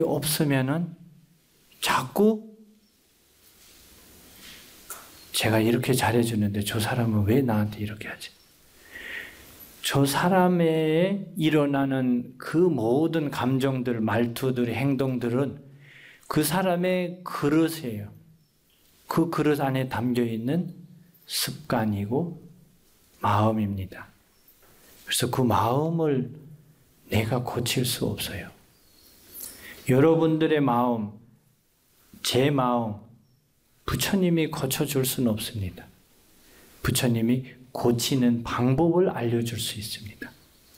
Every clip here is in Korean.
없으면은 자꾸 제가 이렇게 잘해주는데 저 사람은 왜 나한테 이렇게 하지? 저 사람에 일어나는 그 모든 감정들, 말투들, 행동들은 그 사람의 그릇이에요. 그 그릇 안에 담겨 있는 습관이고 마음입니다. 그래서 그 마음을 내가 고칠 수 없어요. 여러분들의 마음, 제 마음, 부처님이 고쳐줄 수는 없습니다. 부처님이 고치는 방법을 알려줄 수 있습니다.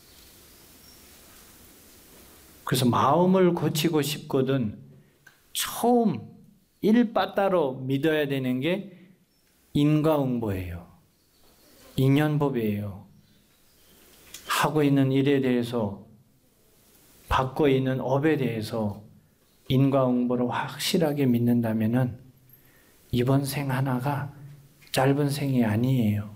그래서 마음을 고치고 싶거든 처음 일바따로 믿어야 되는 게 인과응보예요. 인연법이에요. 하고 있는 일에 대해서, 받고 있는 업에 대해서 인과응보를 확실하게 믿는다면은 이번 생 하나가 짧은 생이 아니에요.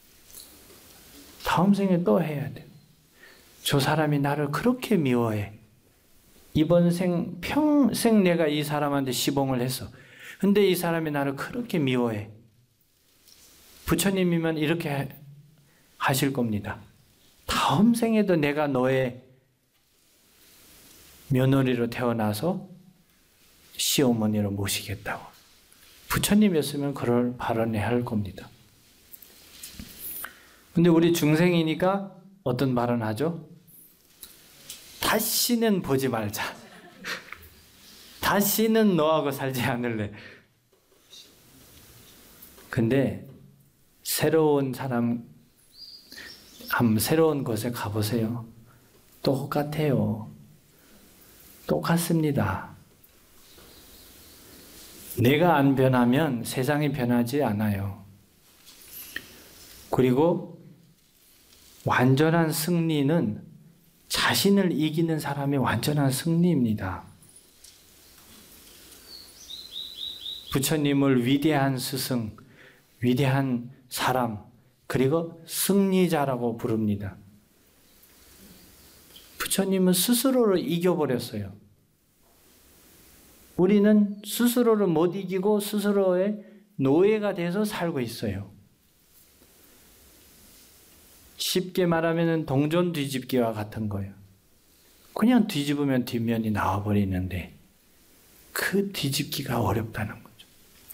다음 생에 또 해야 돼요. 저 사람이 나를 그렇게 미워해. 이번 생 평생 내가 이 사람한테 시봉을 했어. 근데 이 사람이 나를 그렇게 미워해. 부처님이면 이렇게 하실 겁니다. 다음 생에도 내가 너의 며느리로 태어나서 시어머니로 모시겠다고. 부처님이었으면 그럴 발언을 할 겁니다. 근데 우리 중생이니까 어떤 발언 하죠? 다시는 보지 말자. 다시는 너하고 살지 않을래. 근데 새로운 곳에 가보세요. 똑같아요. 똑같습니다. 내가 안 변하면 세상이 변하지 않아요. 그리고 완전한 승리는 자신을 이기는 사람이 완전한 승리입니다. 부처님을 위대한 스승, 위대한 사람, 그리고 승리자라고 부릅니다. 부처님은 스스로를 이겨버렸어요. 우리는 스스로를 못 이기고 스스로의 노예가 돼서 살고 있어요. 쉽게 말하면 동전 뒤집기와 같은 거예요. 그냥 뒤집으면 뒷면이 나와버리는데 그 뒤집기가 어렵다는 거죠.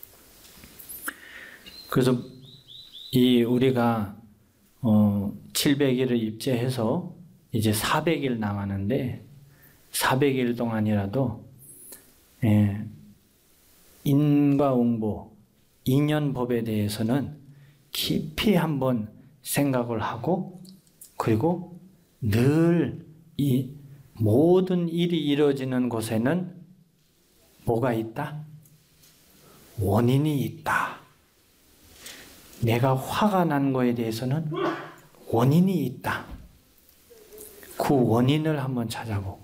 그래서 우리가 700일을 입제해서 이제 400일 남았는데 400일 동안이라도 인과응보, 인연법에 대해서는 깊이 한번 생각을 하고, 그리고 늘 이 모든 일이 이루어지는 곳에는 뭐가 있다? 원인이 있다. 내가 화가 난 거에 대해서는 원인이 있다. 그 원인을 한번 찾아보고,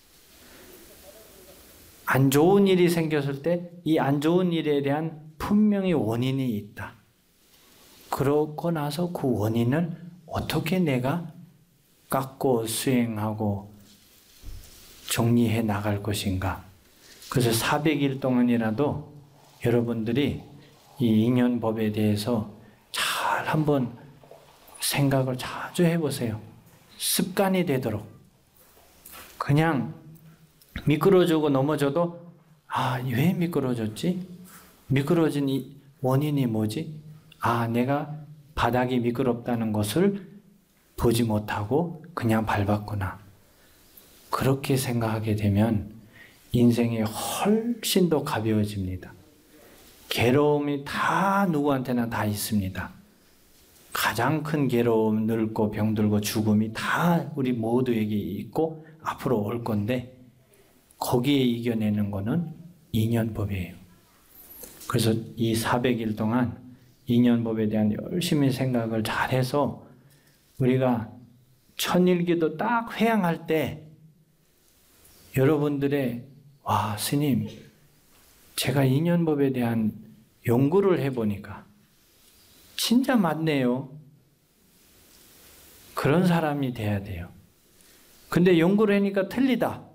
안 좋은 일이 생겼을 때 이 안 좋은 일에 대한 분명히 원인이 있다. 그러고 나서 그 원인을 어떻게 내가 깎고 수행하고 정리해 나갈 것인가. 그래서 400일 동안이라도 여러분들이 이 인연법에 대해서 잘 한번 생각을 자주 해보세요. 습관이 되도록. 그냥 미끄러지고 넘어져도 왜 미끄러졌지? 미끄러진 이 원인이 뭐지? 내가 바닥이 미끄럽다는 것을 보지 못하고 그냥 밟았구나. 그렇게 생각하게 되면 인생이 훨씬 더 가벼워집니다. 괴로움이 다 누구한테나 다 있습니다. 가장 큰 괴로움, 늙고 병들고 죽음이 다 우리 모두에게 있고 앞으로 올 건데 거기에 이겨내는 거는 인연법이에요. 그래서 이 400일 동안 인연법에 대한 열심히 생각을 잘해서 우리가 천일기도 딱 회양할 때 여러분들의 스님, 제가 인연법에 대한 연구를 해보니까 진짜 맞네요. 그런 사람이 돼야 돼요. 근데 연구를 하니까 틀리다.